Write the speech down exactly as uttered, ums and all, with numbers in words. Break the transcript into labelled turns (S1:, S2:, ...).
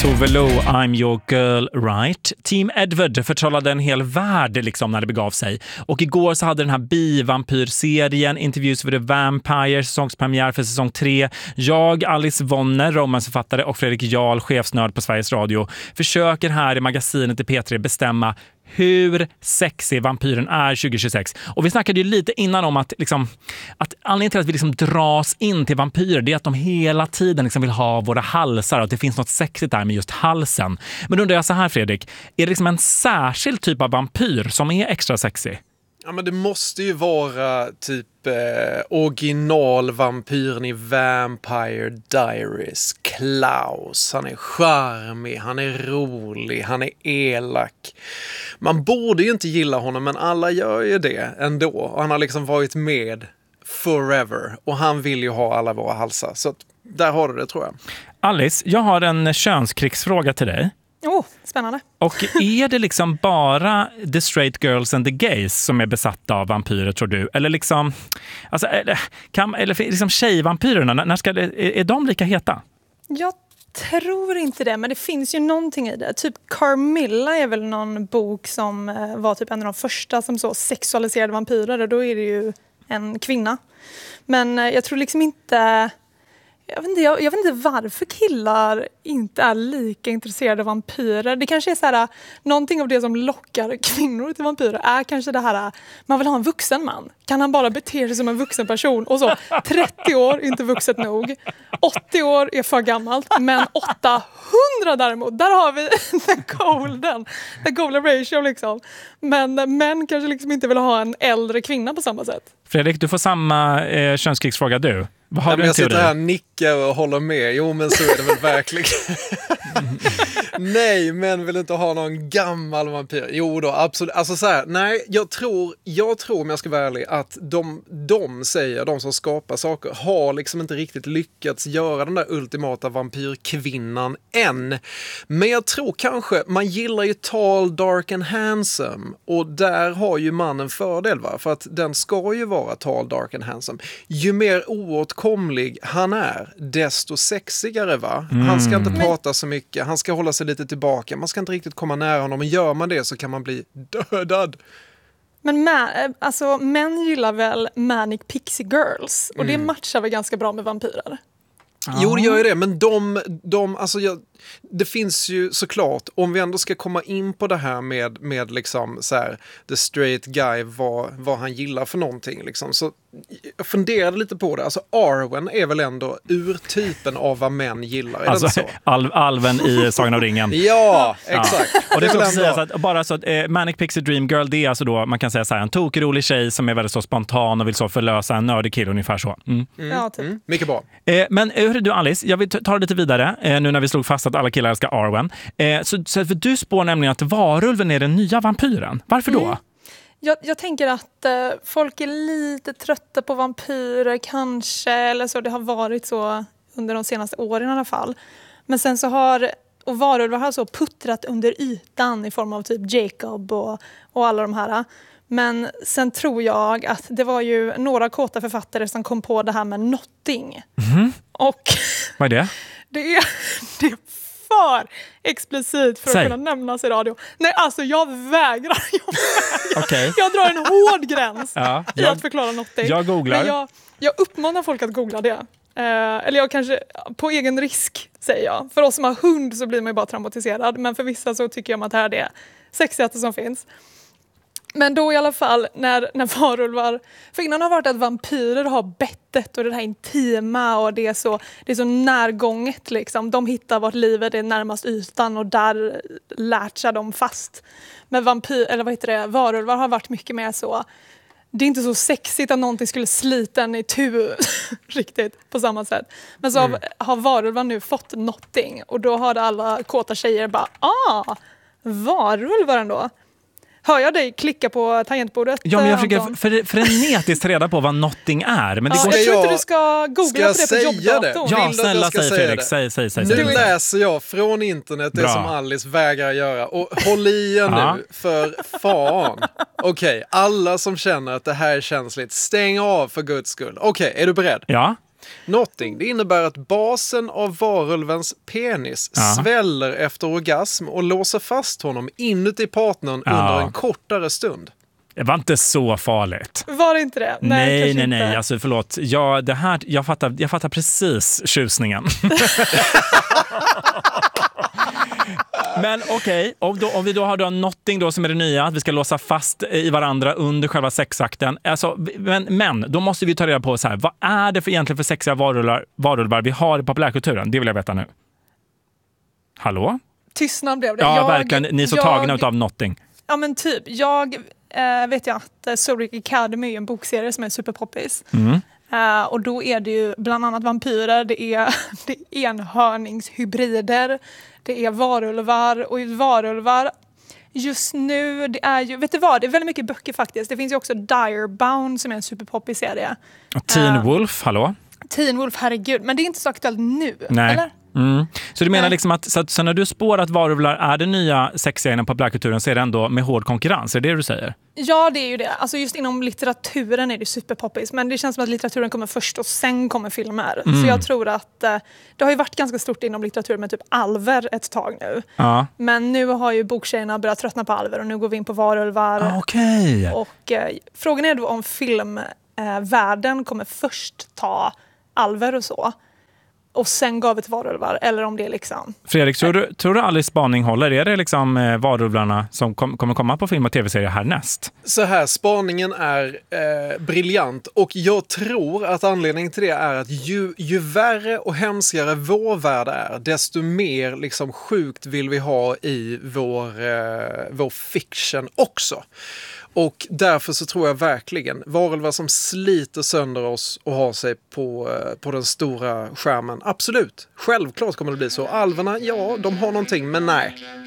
S1: Tove Lo, I'm your girl, right? Team Edward förtrollade en hel värld liksom när det begav sig. Och igår så hade den här bivampyrserien Interviews with the Vampire säsongspremiär för säsong tre. Jag, Alice Wonner, romansförfattare, och Fredrik Jarl, chefsnörd på Sveriges Radio, försöker här i magasinet i P tre bestämma hur sexig vampyren är tjugo tjugosex. Och vi snackade ju lite innan om att, liksom, att anledningen till att vi liksom dras in till vampyrer, det är att de hela tiden liksom vill ha våra halsar och att det finns något sexigt där med just halsen. Men då undrar jag så här, Fredrik, är det liksom en särskild typ av vampyr som är extra sexig?
S2: Ja, men det måste ju vara typ eh, originalvampyren i Vampire Diaries. Klaus. Han är charmig, han är rolig, han är elak. Man borde ju inte gilla honom, men alla gör ju det ändå. Och han har liksom varit med forever. Och han vill ju ha alla våra halsar. Så att, där har du det, tror jag.
S1: Alice, jag har en könskrigsfråga till dig.
S3: Oh, spännande.
S1: Och är det liksom bara the straight girls and the gays som är besatta av vampyrer, tror du? Eller liksom, alltså, eller, kan, eller liksom tjejvampyrerna, när ska, är, är de lika heta?
S3: Jag tror inte det, men det finns ju någonting i det. Typ Carmilla är väl någon bok som var typ en av de första som så sexualiserade vampyrer, och då är det ju en kvinna. Men jag tror liksom inte... Jag vet, inte, jag, jag vet inte varför killar inte är lika intresserade av vampyrer. Det kanske är så här, någonting av det som lockar kvinnor till vampyrer är kanske det här, man vill ha en vuxen man. Kan han bara bete sig som en vuxen person? Och så trettio år är inte vuxet nog. åttio år är för gammalt. Men åttahundra däremot, där har vi the golden, the golden ratio liksom. Men män kanske liksom inte vill ha en äldre kvinna på samma sätt.
S1: Fredrik, du får samma eh, könskrigsfråga du. Vad har
S2: Ja,
S1: du
S2: jag
S1: en teori?
S2: sitter här och nickar och håller med. Jo, men så är det väl verkligen. Nej, men vill inte ha någon gammal vampyr. Jo då, absolut. Alltså så här, nej, jag tror, jag tror om jag ska vara ärlig, att de, de säger, de som skapar saker, har liksom inte riktigt lyckats göra den där ultimata vampyrkvinnan än. Men jag tror kanske, man gillar ju tall, dark and handsome. Och där har ju mannen fördel, va? För att den ska ju vara tall, dark and handsome. Ju mer oåtkomlig han är, desto sexigare, va? Mm. Han ska inte prata så mycket, han ska hålla sig lite tillbaka, man ska inte riktigt komma nära honom, och gör man det så kan man bli dödad.
S3: Men mä, alltså, män gillar väl Manic Pixie Girls, och mm. det matchar väl ganska bra med vampyrer.
S2: Jo, det gör ju det, men de, de alltså jag, det finns ju såklart, om vi ändå ska komma in på det här med, med liksom så här, the straight guy, vad, vad han gillar för någonting liksom, så jag funderade lite på det. Alltså Arwen är väl ändå urtypen av vad män gillar, är
S1: alltså,
S2: det så?
S1: Al- alven i Sagan av ringen.
S2: Ja, exakt.
S1: Ja. Och det ska också sägas att bara så att eh, Manic Pixie Dream Girl, det är alltså då, man kan säga så här, en tokrolig tjej som är väldigt så spontan och vill så förlösa en nördig kille, ungefär så. Mm.
S2: Mm. Ja, typ. Mm. Mycket bra.
S1: Eh, men hur är du, Alice? Jag vill ta det lite vidare, eh, nu när vi slog fast att alla killar älskar Arwen. Eh, så, så för du spår nämligen att varulven är den nya vampyren. Varför då? Mm.
S3: Jag, jag tänker att eh, folk är lite trötta på vampyrer kanske, eller så, det har varit så under de senaste åren i alla fall. Men sen så har, och varulvar har så puttrat under ytan i form av typ Jacob och, och alla de här. Men sen tror jag att det var ju några kåta författare som kom på det här med notting. Mm. Och
S1: vad är det?
S3: det är... Det är för explicit för
S1: Säg.
S3: att kunna nämnas i radio. Nej, alltså jag vägrar. Jag, vägrar.
S1: Okay.
S3: Jag drar en hård gräns ja, i
S1: jag,
S3: att förklara något.
S1: Jag googlar.
S3: Men jag, jag uppmanar folk att googla det. Eh, eller jag kanske, på egen risk säger jag. För oss som har hund så blir man ju bara traumatiserad. Men för vissa så tycker jag att det här är det sexigaste som finns. Men då i alla fall när, när varulvar... För innan har det varit att vampyrer har bettet och det här intima och det är så, det är så närgånget liksom. De hittar vart livet är närmast ytan och där lärt sig de fast. Men vampyr, eller vad heter det, varulvar har varit mycket mer så... Det är inte så sexigt att någonting skulle slita en i tu riktigt på samma sätt. Men så mm. har, har varulvar nu fått någonting och då har alla kåta tjejer bara ah, varulvar ändå. Hör jag dig klicka på tangentbordet?
S1: Ja, men jag försöker för, frenetiskt reda på vad notting är. Men det
S3: ja,
S1: går...
S3: Jag tror inte du ska googla
S2: ska
S3: på det på jobbdatorn.
S1: Ja, snälla säg Fredrik. Säg, säg, säg, säg.
S2: Nu läser jag från internet det Bra. Som Alice vägrar göra. Och håll i er
S1: ja.
S2: nu, för fan. Okej, okay, alla som känner att det här är känsligt, stäng av för guds skull. Okej, okay, är du beredd?
S1: Ja.
S2: Notting, det innebär att basen av varulvens penis
S1: Ja.
S2: sväller efter orgasm och låser fast honom inuti partnern
S1: Ja.
S2: under en kortare stund.
S1: Det var inte så farligt.
S3: Var det inte det?
S1: Nej,
S3: kanske
S1: nej, nej.
S3: inte.
S1: Alltså, förlåt. Ja, det här, jag, fattar, jag fattar precis tjusningen. Men okej, okay, om, om vi då har då Notting då som är det nya, att vi ska låsa fast i varandra under själva sexakten. Alltså, men, men då måste vi ta reda på så här, vad är det för egentligen för sexiga varulvar, varulvar vi har i populärkulturen? Det vill jag veta nu. Hallå?
S3: Tystnad blev det.
S1: Ja,
S3: jag,
S1: verkligen. Ni är så
S3: jag,
S1: tagna av Notting.
S3: Ja, men typ. Jag äh, vet ju att uh, Zodiac Academy är en bokserie som är superpoppis.
S1: Mm.
S3: Uh, och då är det ju bland annat vampyrer, det är, det är enhörningshybrider, det är varulvar och varulvar. Just nu, det är ju, vet du vad, det är väldigt mycket böcker faktiskt. Det finns ju också Direbound som är en superpoppig serie.
S1: Teen
S3: Uh,
S1: Wolf, hallå?
S3: Teen Wolf, herregud. Men det är inte så aktuellt nu,
S1: Nej.
S3: eller?
S1: Mm. Så du menar
S3: Nej.
S1: liksom att så, att så när du spår att varulvar är det nya sexiga inom populärkulturen så är det ändå med hård konkurrens, är det det du säger?
S3: Ja, det är ju det. Alltså just inom litteraturen är det superpoppis. Men det känns som att litteraturen kommer först och sen kommer filmer.
S1: Mm.
S3: Så jag tror att eh, det har ju varit ganska stort inom litteraturen med typ alver ett tag nu.
S1: Ja.
S3: Men nu har ju boktjejerna börjat tröttna på alver och nu går vi in på varulvar.
S1: Ah, okej. Okay.
S3: Och eh, frågan är då om filmvärlden eh, kommer först ta alver och så. Och sen gav ett varulvar, eller om det är liksom...
S1: Fredrik, tror du, tror du Alice spaning håller? Är det liksom eh, varulvarna som kom, kommer komma på film och tv-serier härnäst?
S2: Så här, spaningen är eh, briljant och jag tror att anledningen till det är att ju, ju värre och hemskare vår värld är, desto mer liksom sjukt vill vi ha i vår, eh, vår fiction också. Och därför så tror jag verkligen varulvar som sliter sönder oss och har sig på, på den stora skärmen. Absolut, självklart kommer det bli så. Alverna, ja, de har någonting, men nej.